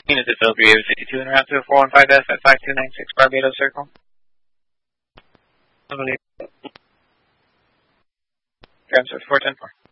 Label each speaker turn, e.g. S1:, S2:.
S1: Unit to Phil 3852 and route 0415 at 5296 Barbados Circle. I believe. Ground source 410-4.